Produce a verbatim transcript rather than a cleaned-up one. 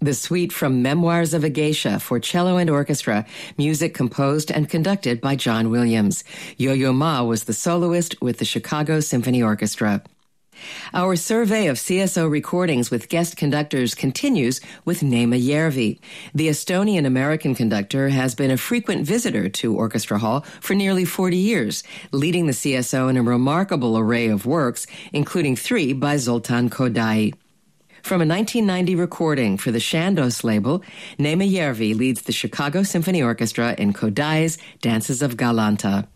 The suite from Memoirs of a Geisha for cello and orchestra, music composed and conducted by John Williams. Yo-Yo Ma was the soloist with the Chicago Symphony Orchestra. Our survey of C S O recordings with guest conductors continues with Neema Järvi. The Estonian-American conductor has been a frequent visitor to Orchestra Hall for nearly forty years, leading the C S O in a remarkable array of works, including three by Zoltán Kodály. From a nineteen ninety recording for the Chandos label, Neema Järvi leads the Chicago Symphony Orchestra in Kodály's Dances of Galanta.